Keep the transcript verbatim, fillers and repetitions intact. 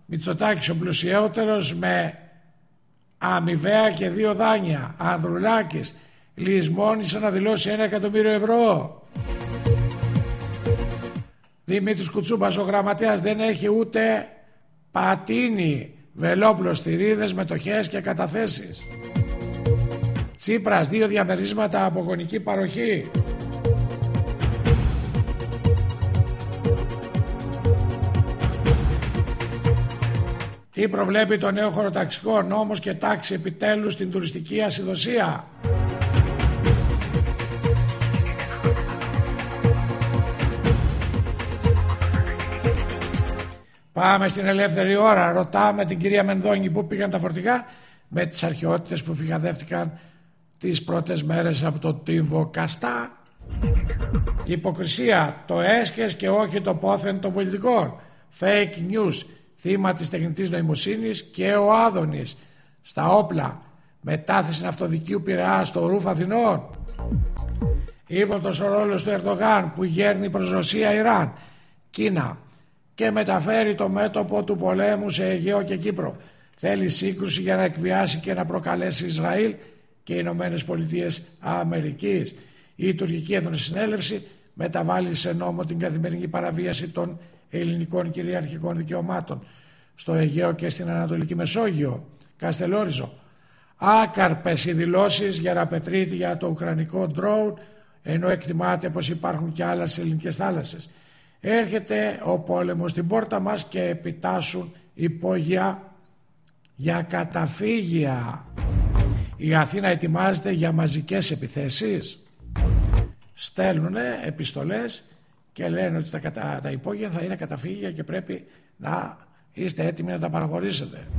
Μητσοτάκης ο πλουσιότερος με αμοιβαία και δύο δάνεια. Ανδρουλάκης λησμόνησε να δηλώσει ένα εκατομμύριο ευρώ. Δημήτρης Κουτσούμπας ο γραμματέας δεν έχει ούτε πατίνι, βελόπλωστηρίδες, μετοχές και καταθέσεις. Τσίπρας δύο διαμερίσματα από γονική παροχή. Τι προβλέπει το νέο χωροταξικό νόμος και τάξη επιτέλους στην τουριστική ασυδοσία. Πάμε στην ελεύθερη ώρα. Ρωτάμε την κυρία Μενδώνη πού πήγαν τα φορτηγά. Με τις αρχαιότητες που φυγαδεύτηκαν τις πρώτες μέρες από το Τύμβο Καστά. Υποκρισία, το έσχες και όχι το πόθεν των πολιτικών. Fake news, θύμα της τεχνητής νοημοσύνης και ο Άδωνης στα όπλα. Μετάθεση ναυτοδικείου Πειραιά στο Ρουφ Αθηνών. Ύποπτος ο ρόλος του Ερντογάν που γέρνει προς Ρωσία, Ιράν, Κίνα και μεταφέρει το μέτωπο του πολέμου σε Αιγαίο και Κύπρο. Θέλει σύγκρουση για να εκβιάσει και να προκαλέσει Ισραήλ και οι Ηνωμένες Πολιτείες Αμερικής. Η τουρκική Εθνοσυνέλευση μεταβάλλει σε νόμο την καθημερινή παραβίαση των ελληνικών κυριαρχικών δικαιωμάτων στο Αιγαίο και στην Ανατολική Μεσόγειο. Καστελόριζο. Άκαρπες οι δηλώσεις Γεραπετρίτη για το ουκρανικό ντρόουν, ενώ εκτιμάται πως υπάρχουν και άλλα σε ελληνικές θάλασσες. Έρχεται ο πόλεμος στην πόρτα μας και επιτάσσουν υπόγεια για καταφύγια. Η Αθήνα ετοιμάζεται για μαζικές επιθέσεις. Στέλνουν επιστολές και λένε ότι τα, τα υπόγεια θα είναι καταφύγια και πρέπει να είστε έτοιμοι να τα παραχωρήσετε.